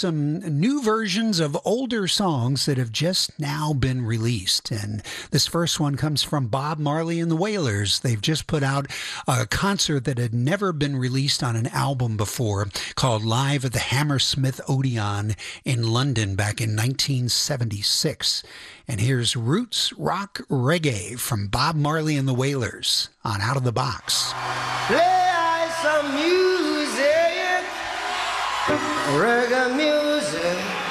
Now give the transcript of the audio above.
some new versions of older songs that have just now been released. And this first one comes from Bob Marley and the Wailers. They've just put out a concert that had never been released on an album before, called Live at the Hammersmith Odeon in London back in 1976. And here's Roots Rock Reggae from Bob Marley and the Wailers on Out of the Box. Play some music, reggae music.